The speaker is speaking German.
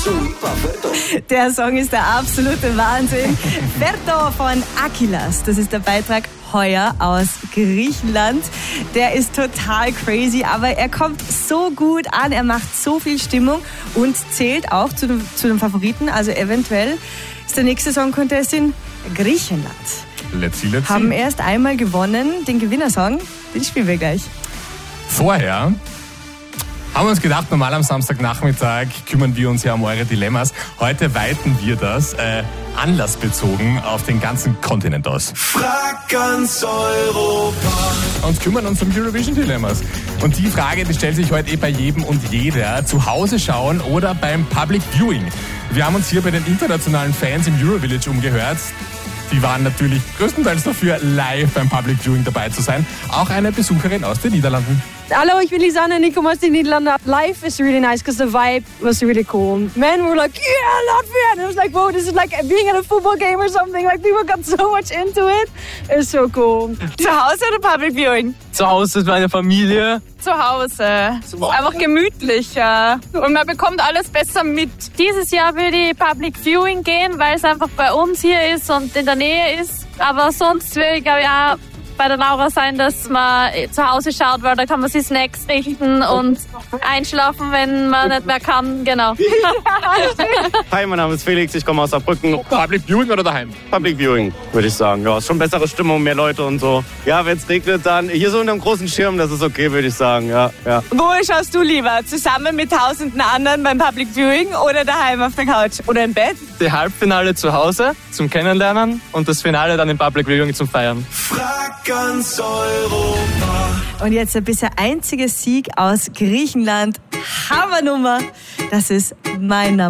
Super Ferto. Der Song ist der absolute Wahnsinn. Ferto von Akilas, das ist der Beitrag heuer aus Griechenland. Der ist total crazy, aber er kommt so gut an, er macht so viel Stimmung und zählt auch zu den Favoriten. Also eventuell ist der nächste Song Contest in Griechenland. Let's see. Haben erst einmal gewonnen, den Gewinnersong, den spielen wir gleich. Vorher haben wir uns gedacht, normal am Samstagnachmittag kümmern wir uns ja um eure Dilemmas. Heute weiten wir das anlassbezogen auf den ganzen Kontinent aus. Frag ganz Europa. Und kümmern uns um Eurovision-Dilemmas. Und die Frage, die stellt sich heute bei jedem und jeder. Zu Hause schauen oder beim Public Viewing? Wir haben uns hier bei den internationalen Fans im Eurovillage umgehört. Die waren natürlich größtenteils dafür, live beim Public Viewing dabei zu sein. Auch eine Besucherin aus den Niederlanden. Hallo, ich bin Lisanne und ich komme aus den Niederlanden. Life is really nice because the vibe was really cool. Men were like, yeah, Latvia! And it was like, whoa, this is like being at a football game or something. Like, people got so much into it. It's so cool. Zu Hause oder Public Viewing? Zu Hause mit meiner Familie. Zu Hause. Einfach gemütlich. Und man bekommt alles besser mit. Dieses Jahr würde ich Public Viewing gehen, weil es einfach bei uns hier ist und in der Nähe ist. Aber sonst will ich, glaube ich, auch bei der Laura sein, dass man zu Hause schaut, weil da kann man sich Snacks richten und einschlafen, wenn man nicht mehr kann. Genau. Hi, mein Name ist Felix, ich komme aus Saarbrücken. Public Viewing oder daheim? Public Viewing, würde ich sagen. Ja, ist schon bessere Stimmung, mehr Leute und so. Ja, wenn es regnet, dann hier so unter einem großen Schirm, das ist okay, würde ich sagen. Ja. Wo schaust du lieber? Zusammen mit tausenden anderen beim Public Viewing oder daheim auf der Couch oder im Bett? Die Halbfinale zu Hause zum Kennenlernen und das Finale dann im Public Viewing zum Feiern. Frag ganz Europa. Und jetzt ein bisschen einziger Sieg aus Griechenland. Hammernummer. Das ist mein Name.